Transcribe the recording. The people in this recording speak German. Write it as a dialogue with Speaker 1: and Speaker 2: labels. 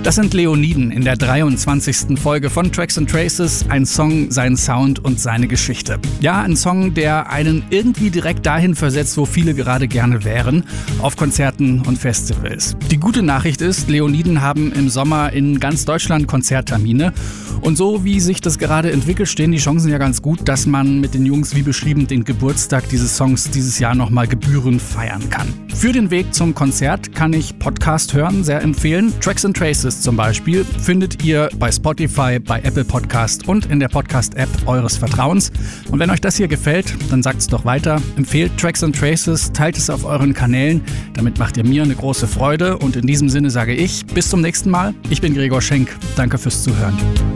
Speaker 1: Das sind Leoniden in der 23. Folge von Tracks and Traces, ein Song, sein Sound und seine Geschichte. Ja, ein Song, der einen irgendwie direkt dahin versetzt, wo viele gerade gerne wären, auf Konzerten und Festivals. Die gute Nachricht ist, Leoniden haben im Sommer in ganz Deutschland Konzerttermine. Und so wie sich das gerade entwickelt, stehen die Chancen ja ganz gut, dass man mit den Jungs, wie beschrieben, den Geburtstag dieses Songs dieses Jahr nochmal gebührend feiern kann. Für den Weg zum Konzert kann ich Podcast hören, sehr empfehlen. Tracks and Traces zum Beispiel findet ihr bei Spotify, bei Apple Podcast und in der Podcast-App eures Vertrauens. Und wenn euch das hier gefällt, dann sagt's doch weiter. Empfehlt Tracks and Traces, teilt es auf euren Kanälen. Damit macht ihr mir eine große Freude. Und in diesem Sinne sage ich, bis zum nächsten Mal. Ich bin Gregor Schenk. Danke fürs Zuhören.